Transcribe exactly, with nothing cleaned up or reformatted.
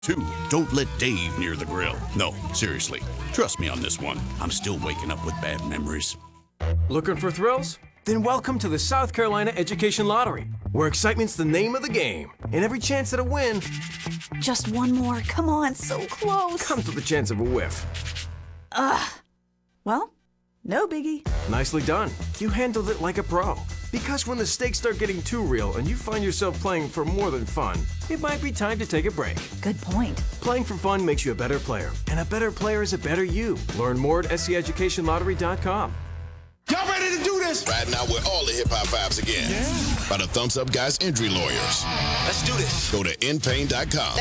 Two, don't let Dave near the grill. No, seriously. Trust me on this one. I'm still waking up with bad memories. Looking for thrills? Then welcome to the South Carolina Education Lottery, where excitement's the name of the game. And every chance at a win Just one more. Come on, so close. comes with the chance of a whiff. Ugh. Well, no biggie. Nicely done. You handled it like a pro. Because when the stakes start getting too real and you find yourself playing for more than fun, it might be time to take a break. Good point. Playing for fun makes you a better player, and a better player is a better you. Learn more at S C education lottery dot com. Y'all ready to do this? Riding out with all the hip hop vibes again. Yeah. By the Thumbs Up Guys Injury Lawyers. Let's do this. Go to in pain dot com.